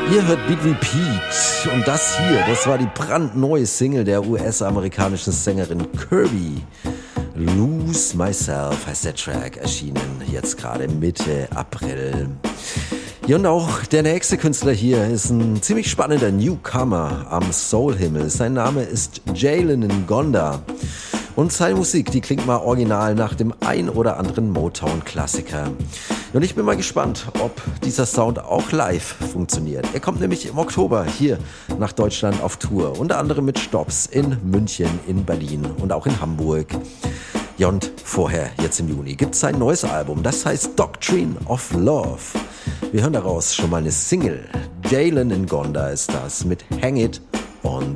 Ihr hört Beat Repeat und das hier, das war die brandneue Single der US-amerikanischen Sängerin Kirby. Lose Myself heißt der Track, erschienen jetzt gerade Mitte April. Ja, und auch der nächste Künstler hier ist ein ziemlich spannender Newcomer am Soul-Himmel. Sein Name ist Jalen Ngonda. Und seine Musik, die klingt mal original nach dem ein oder anderen Motown-Klassiker. Und ich bin mal gespannt, ob dieser Sound auch live funktioniert. Er kommt nämlich im Oktober hier nach Deutschland auf Tour. Unter anderem mit Stops in München, in Berlin und auch in Hamburg. Ja, und vorher, jetzt im Juni, gibt es sein neues Album. Das heißt Doctrine of Love. Wir hören daraus schon mal eine Single. Jalen Ngonda ist das mit Hang It on